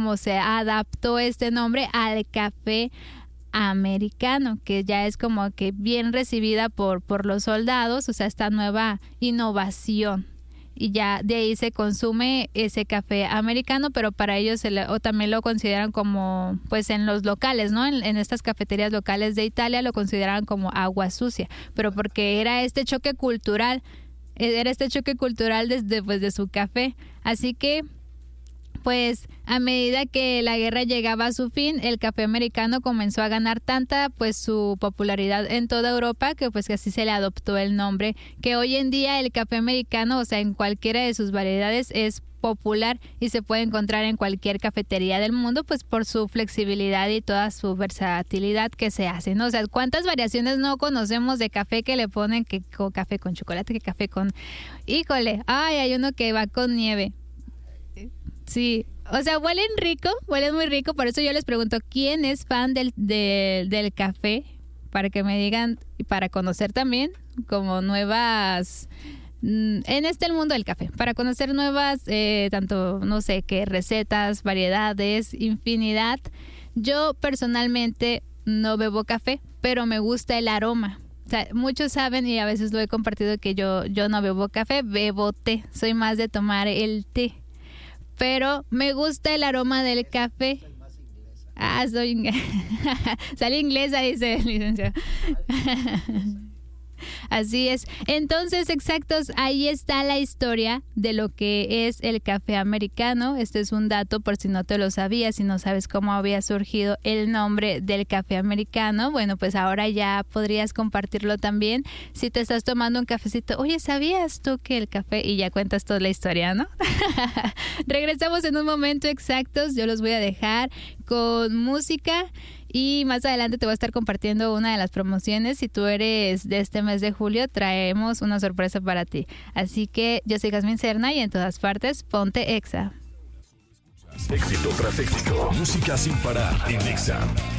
como se adaptó este nombre al café americano, que ya es como que bien recibida por los soldados, o sea, esta nueva innovación. Y ya de ahí se consume ese café americano, pero para ellos o también lo consideran como, pues en los locales, ¿no? En estas cafeterías locales de Italia lo consideran como agua sucia, pero porque era este choque cultural desde pues de su café. Así que pues a medida que la guerra llegaba a su fin, el café americano comenzó a ganar tanta pues su popularidad en toda Europa que pues así se le adoptó el nombre, que hoy en día el café americano, o sea, en cualquiera de sus variedades es popular y se puede encontrar en cualquier cafetería del mundo, pues por su flexibilidad y toda su versatilidad que se hace, ¿no? O sea, ¿cuántas variaciones no conocemos de café que le ponen que café con chocolate, que café con... Híjole, hay uno que va con nieve. Sí, o sea, huelen muy rico, por eso yo les pregunto, ¿quién es fan del café? Para que me digan, y para conocer también como nuevas, en el mundo del café, para conocer nuevas, tanto, no sé, qué recetas, variedades, infinidad. Yo personalmente no bebo café, pero me gusta el aroma. O sea, muchos saben y a veces lo he compartido que yo no bebo café, bebo té, soy más de tomar el té. Pero me gusta el aroma del café. Sale inglesa, dice el licenciado. Así es. Entonces, exactos, ahí está la historia de lo que es el café americano. Este es un dato por si no te lo sabías, si no sabes cómo había surgido el nombre del café americano. Bueno, pues ahora ya podrías compartirlo también. Si te estás tomando un cafecito, oye, ¿sabías tú que el café? Y ya cuentas toda la historia, ¿no? Regresamos en un momento, exactos. Yo los voy a dejar con música. Y más adelante te voy a estar compartiendo una de las promociones. Si tú eres de este mes de julio, traemos una sorpresa para ti. Así que yo soy Jazmín Serna y en todas partes, ponte Exa. Éxito tras éxito. Música sin parar en Exa.